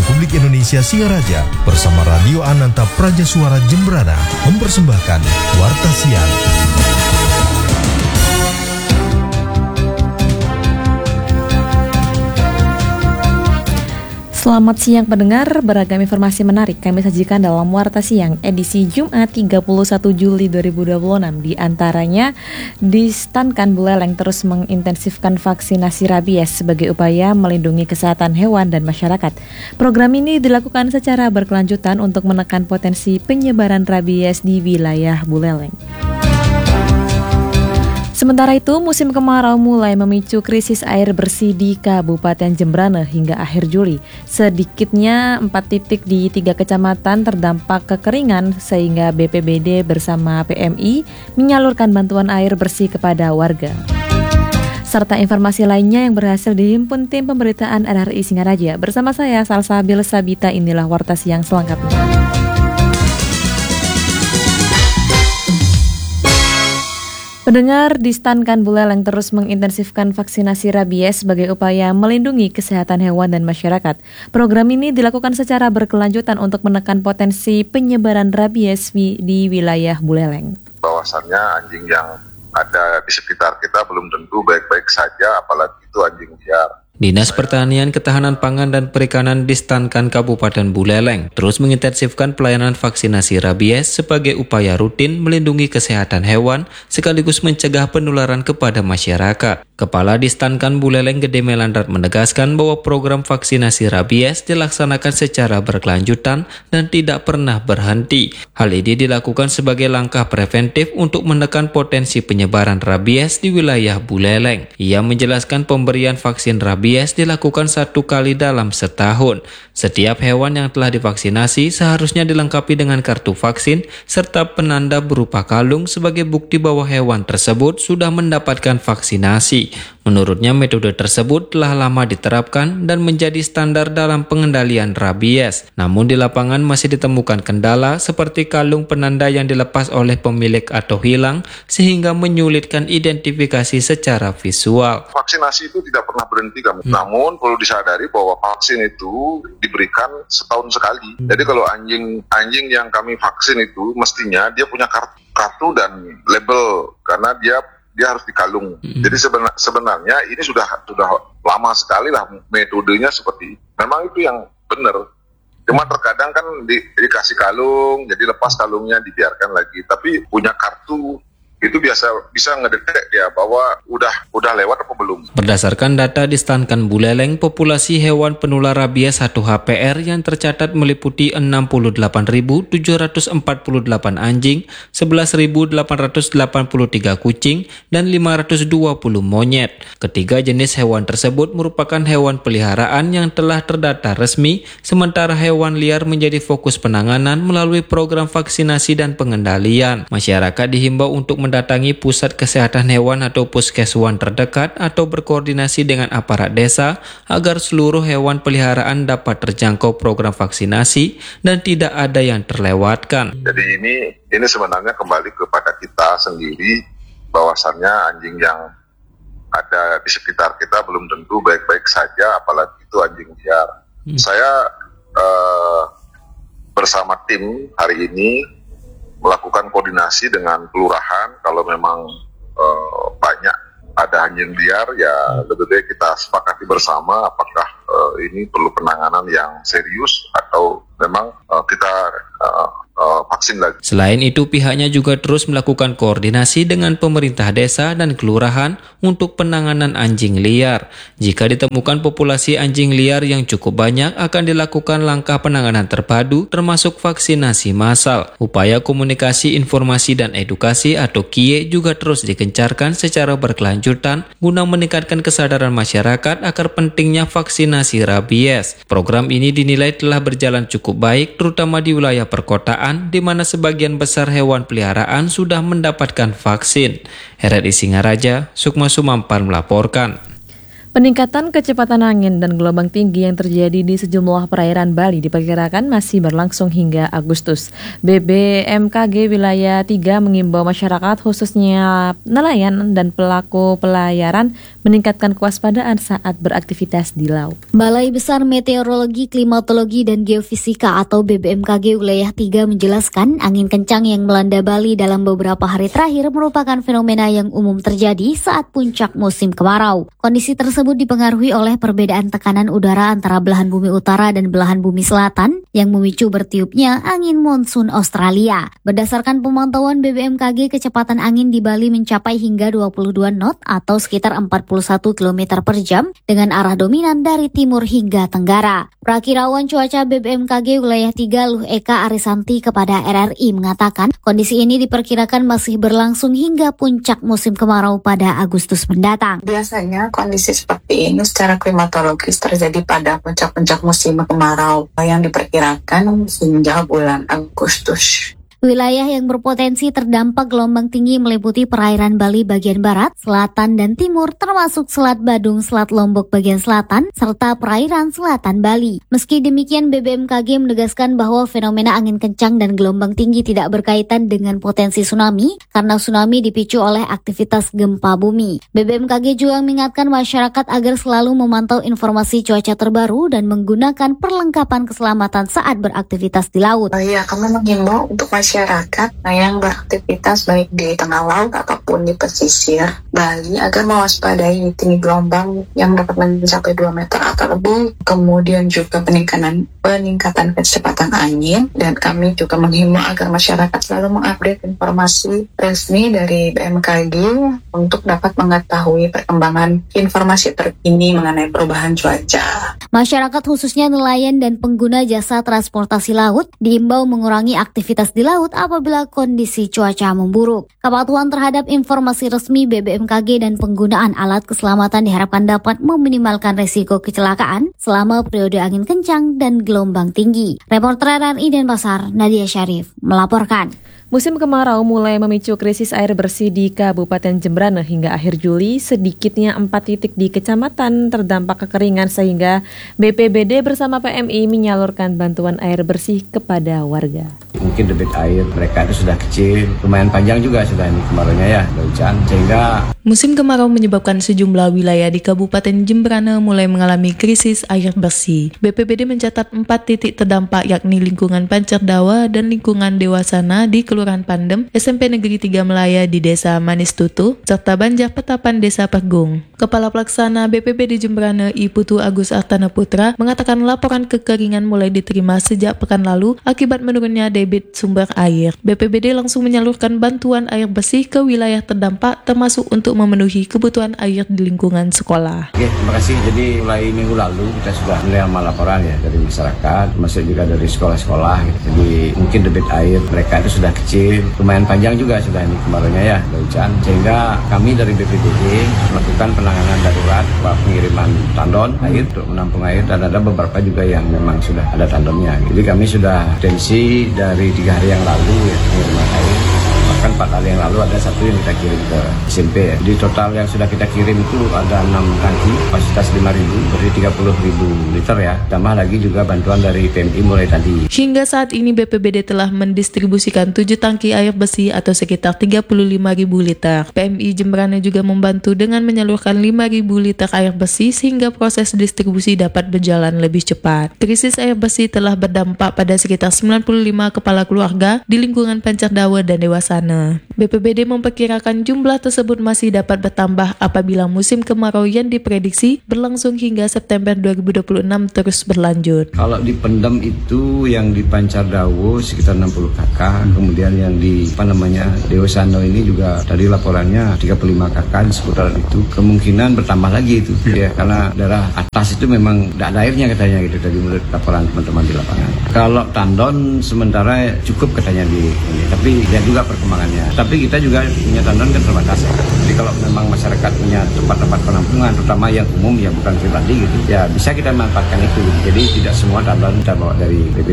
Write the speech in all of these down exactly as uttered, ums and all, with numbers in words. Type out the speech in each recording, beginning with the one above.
Republik Indonesia Singaraja bersama Radio Ananta Praja Suara Jembrana mempersembahkan Warta Siang. Selamat siang pendengar, beragam informasi menarik kami sajikan dalam Warta Siang edisi Jumat tiga puluh satu Juli dua ribu dua puluh enam. Di antaranya, Distankan Buleleng terus mengintensifkan vaksinasi rabies sebagai upaya melindungi kesehatan hewan dan masyarakat. Program ini dilakukan secara berkelanjutan untuk menekan potensi penyebaran rabies di wilayah Buleleng. Sementara itu, musim kemarau mulai memicu krisis air bersih di Kabupaten Jembrana hingga akhir Juli. Sedikitnya empat titik di tiga kecamatan terdampak kekeringan sehingga B P B D bersama P M I menyalurkan bantuan air bersih kepada warga. Serta informasi lainnya yang berhasil dihimpun tim pemberitaan R R I Singaraja. Bersama saya, Salsabil Sabita, inilah Warta Siang selengkapnya. Pendengar, Distankan Buleleng terus mengintensifkan vaksinasi rabies sebagai upaya melindungi kesehatan hewan dan masyarakat. Program ini dilakukan secara berkelanjutan untuk menekan potensi penyebaran rabies di wilayah Buleleng. Bahwasannya anjing yang ada di sekitar kita belum tentu baik-baik saja, apalagi itu anjing liar. Dinas Pertanian, Ketahanan Pangan dan Perikanan Distankan Kabupaten Buleleng terus mengintensifkan pelayanan vaksinasi rabies sebagai upaya rutin melindungi kesehatan hewan sekaligus mencegah penularan kepada masyarakat. Kepala Distankan Buleleng Gede Melandrat menegaskan bahwa program vaksinasi rabies dilaksanakan secara berkelanjutan dan tidak pernah berhenti. Hal ini dilakukan sebagai langkah preventif untuk menekan potensi penyebaran rabies di wilayah Buleleng. Ia menjelaskan pemberian vaksin rabies dilakukan satu kali dalam setahun. Setiap hewan yang telah divaksinasi seharusnya dilengkapi dengan kartu vaksin serta penanda berupa kalung sebagai bukti bahwa hewan tersebut sudah mendapatkan vaksinasi. Menurutnya, metode tersebut telah lama diterapkan dan menjadi standar dalam pengendalian rabies. Namun di lapangan masih ditemukan kendala seperti kalung penanda yang dilepas oleh pemilik atau hilang sehingga menyulitkan identifikasi secara visual. Vaksinasi itu tidak pernah berhenti kami. Hmm. Namun perlu disadari bahwa vaksin itu diberikan setahun sekali. Hmm. Jadi kalau anjing anjing yang kami vaksin itu mestinya dia punya kartu, kartu dan label karena dia dia harus dikalung. Mm-hmm. Jadi sebenar, sebenarnya ini sudah sudah lama sekali lah metodenya seperti itu. Memang itu yang benar. Cuma terkadang kan di, dikasih kalung, jadi lepas kalungnya dibiarkan lagi. Tapi punya kartu itu biasa bisa ngedetek ya bahwa udah udah lewat apa belum. Berdasarkan data Distankan Buleleng, populasi hewan penular rabies satu H P R yang tercatat meliputi enam puluh delapan ribu tujuh ratus empat puluh delapan anjing, sebelas ribu delapan ratus delapan puluh tiga kucing, dan lima ratus dua puluh monyet. Ketiga jenis hewan tersebut merupakan hewan peliharaan yang telah terdata resmi, sementara hewan liar menjadi fokus penanganan melalui program vaksinasi dan pengendalian. Masyarakat dihimbau untuk mendatangi pusat kesehatan hewan atau puskeswan terdekat atau berkoordinasi dengan aparat desa agar seluruh hewan peliharaan dapat terjangkau program vaksinasi dan tidak ada yang terlewatkan. Jadi ini ini sebenarnya kembali kepada kita sendiri, bahwasannya anjing yang ada di sekitar kita belum tentu baik-baik saja, apalagi itu anjing liar. Hmm. Saya uh, bersama tim hari ini melakukan koordinasi dengan kelurahan. Kalau memang uh, banyak ada anjing liar, ya lebih baik kita sepakati bersama apakah uh, ini perlu penanganan yang serius atau memang uh, kita uh, uh, vaksin lagi. Selain itu, pihaknya juga terus melakukan koordinasi dengan pemerintah desa dan kelurahan untuk penanganan anjing liar. Jika ditemukan populasi anjing liar yang cukup banyak, akan dilakukan langkah penanganan terpadu termasuk vaksinasi massal. Upaya komunikasi, informasi, dan edukasi atau K I E juga terus digencarkan secara berkelanjutan guna meningkatkan kesadaran masyarakat akan pentingnya vaksinasi rabies. Program ini dinilai telah berjalan cukup baik, terutama di wilayah perkotaan, di mana sebagian besar hewan peliharaan sudah mendapatkan vaksin. R R I Singaraja, Sukma Sumampan melaporkan. Peningkatan kecepatan angin dan gelombang tinggi yang terjadi di sejumlah perairan Bali diperkirakan masih berlangsung hingga Agustus. B B M K G Wilayah tiga mengimbau masyarakat khususnya nelayan dan pelaku pelayaran meningkatkan kewaspadaan saat beraktivitas di laut. Balai Besar Meteorologi, Klimatologi, dan Geofisika atau B B M K G Wilayah tiga menjelaskan angin kencang yang melanda Bali dalam beberapa hari terakhir merupakan fenomena yang umum terjadi saat puncak musim kemarau. Kondisi tersebut dipengaruhi oleh perbedaan tekanan udara antara belahan bumi utara dan belahan bumi selatan yang memicu bertiupnya angin monsun Australia. Berdasarkan pemantauan B B M K G, kecepatan angin di Bali mencapai hingga dua puluh dua knot atau sekitar empat puluh satu kilometer per jam dengan arah dominan dari timur hingga tenggara. Prakirawan cuaca B B M K G Wilayah tiga Luh Eka Arisanti kepada R R I mengatakan kondisi ini diperkirakan masih berlangsung hingga puncak musim kemarau pada Agustus mendatang. Biasanya kondisi seperti ini secara klimatologis terjadi pada puncak-puncak musim kemarau yang diperkirakan hingga bulan Agustus. Wilayah yang berpotensi terdampak gelombang tinggi meliputi perairan Bali bagian barat, selatan, dan timur, termasuk Selat Badung, Selat Lombok bagian selatan, serta perairan selatan Bali. Meski demikian, B B M K G menegaskan bahwa fenomena angin kencang dan gelombang tinggi tidak berkaitan dengan potensi tsunami, karena tsunami dipicu oleh aktivitas gempa bumi. B B M K G juga mengingatkan masyarakat agar selalu memantau informasi cuaca terbaru dan menggunakan perlengkapan keselamatan saat beraktivitas di laut. Oh iya, kami mengimbau untuk masyarakat masyarakat yang beraktivitas baik di tengah laut ataupun di pesisir Bali agar mewaspadai tinggi gelombang yang dapat mencapai dua meter atau lebih, kemudian juga peningkatan peningkatan kecepatan angin, dan kami juga menghimbau agar masyarakat selalu mengupdate informasi resmi dari B M K G untuk dapat mengetahui perkembangan informasi terkini mengenai perubahan cuaca. Masyarakat khususnya nelayan dan pengguna jasa transportasi laut diimbau mengurangi aktivitas di laut apabila kondisi cuaca memburuk. Kepatuhan terhadap informasi resmi B B M K G dan penggunaan alat keselamatan diharapkan dapat meminimalkan risiko kecelakaan selama periode angin kencang dan gelombang tinggi. Reporter R R I Denpasar, Nadia Syarif, melaporkan. Musim kemarau mulai memicu krisis air bersih di Kabupaten Jembrana hingga akhir Juli. Sedikitnya empat titik di kecamatan terdampak kekeringan sehingga B P B D bersama P M I menyalurkan bantuan air bersih kepada warga. Mungkin debit air mereka itu sudah kecil, lumayan panjang juga sudah ini kemaraunya ya, hujan, sehingga musim kemarau menyebabkan sejumlah wilayah di Kabupaten Jembrana mulai mengalami krisis air bersih. B P B D mencatat empat titik terdampak yakni lingkungan Pancerdawa dan lingkungan Dewasana di Kelurahan Pandem, S M P Negeri tiga Melaya di Desa Manis Tutu, serta Banjar Petapan Desa Pergung. Kepala Pelaksana B P B D Jembrana I Putu Agus Artana Putra mengatakan laporan kekeringan mulai diterima sejak pekan lalu akibat menurunnya debit sumber air. B P B D langsung menyalurkan bantuan air bersih ke wilayah terdampak termasuk untuk memenuhi kebutuhan air di lingkungan sekolah. Oke, terima kasih. Jadi mulai minggu lalu kita sudah menerima laporan ya dari masyarakat, masuk juga dari sekolah-sekolah gitu. Jadi mungkin debit air mereka itu sudah kecil, lumayan panjang juga sudah ini kemaraunya ya, hujan, sehingga kami dari B P B D melakukan penanganan darurat, pengiriman tandon air untuk menampung air, dan ada beberapa juga yang memang sudah ada tandonnya. Jadi kami sudah tensi dari tiga hari yang lalu ya pengiriman air. Bahkan empat hari yang lalu ada satu yang kita kirim ke S M P ya. Di total yang sudah kita kirim itu ada enam tangki, kapasitas lima ribu, berarti tiga puluh ribu liter ya. Tambah lagi juga bantuan dari P M I mulai tadi. Hingga saat ini B P B D telah mendistribusikan tujuh tangki air bersih atau sekitar tiga puluh lima ribu liter. P M I Jembrana juga membantu dengan menyalurkan lima ribu liter air bersih sehingga proses distribusi dapat berjalan lebih cepat. Krisis air bersih telah berdampak pada sekitar sembilan puluh lima kepala keluarga di lingkungan Pancerdawa dan Dewasana. B P B D memperkirakan jumlah tersebut masih dapat bertambah apabila musim kemarau yang diprediksi berlangsung hingga September dua ribu dua puluh enam terus berlanjut. Kalau di Pendem itu yang di Pancardawo sekitar enam puluh kakak, kemudian yang di apa namanya Dewasana ini juga tadi laporannya tiga puluh lima kakak di seputaran itu, kemungkinan bertambah lagi itu ya, karena daerah atas itu memang tidak ada airnya katanya gitu tadi menurut laporan teman-teman di lapangan. Kalau tandon sementara cukup katanya di ini, tapi lihat juga perkembangan. Tapi kita juga punya tandon kan terbatas ya. Jadi kalau memang masyarakat punya tempat-tempat penampungan, terutama yang umum yang bukan pribadi gitu, ya bisa kita manfaatkan itu. Jadi tidak semua tandon kita bawa dari B P B D.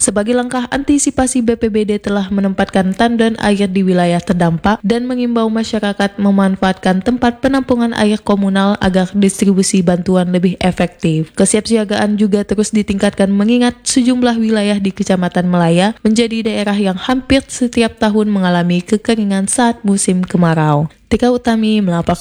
Sebagai langkah antisipasi, B P B D telah menempatkan tandon air di wilayah terdampak dan mengimbau masyarakat memanfaatkan tempat penampungan air komunal agar distribusi bantuan lebih efektif. Kesiapsiagaan juga terus ditingkatkan mengingat sejumlah wilayah di Kecamatan Melaya menjadi daerah yang hampir setiap tahun mengalami kekeringan saat musim kemarau. Tika Utami melaporkan.